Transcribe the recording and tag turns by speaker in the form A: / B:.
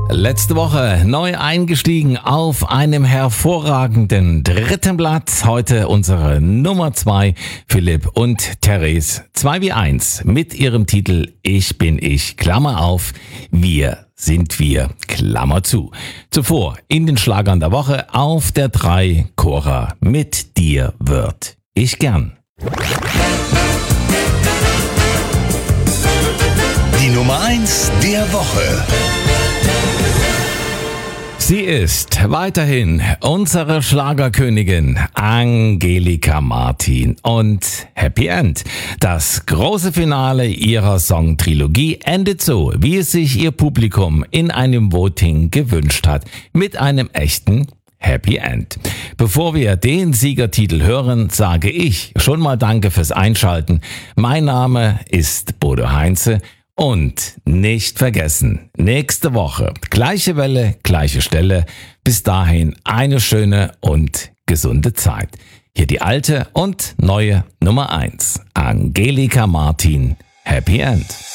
A: Letzte Woche neu eingestiegen auf einem hervorragenden dritten Blatt. Heute unsere Nummer 2, Philipp und Therese 2 wie 1 mit ihrem Titel Ich bin ich, Klammer auf, wir sind wir, Klammer zu. Zuvor in den Schlagern der Woche auf der 3, Cora, mit dir wird ich gern.
B: Die Nummer 1 der Woche.
A: Sie ist weiterhin unsere Schlagerkönigin Angelika Martin und Happy End. Das große Finale ihrer Songtrilogie endet so, wie es sich ihr Publikum in einem Voting gewünscht hat, mit einem echten Happy End. Bevor wir den Siegertitel hören, sage ich schon mal Danke fürs Einschalten. Mein Name ist Bodo Heinze. Und nicht vergessen, nächste Woche, gleiche Welle, gleiche Stelle. Bis dahin eine schöne und gesunde Zeit. Hier die alte und neue Nummer 1, Angelika Martin, Happy End.